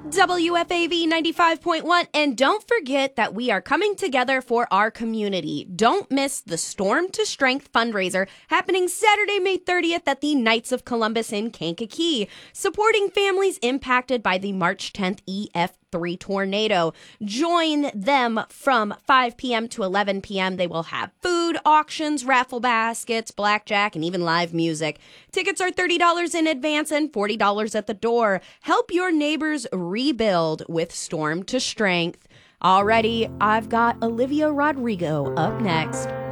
WFAV 95.1. And don't forget that we are coming together for our community. Don't miss the Storm to Strength fundraiser happening Saturday, May 30th at the Knights of Columbus in Kankakee, supporting families impacted by the March 10th EF3 tornado. Join them from 5 p.m. to 11 p.m. They will have food, auctions, raffle baskets, blackjack, and even live music. Tickets are $30 in advance and $40 at the door. Help your neighbors rebuild with Storm to Strength. Already, I've got Olivia Rodrigo up next.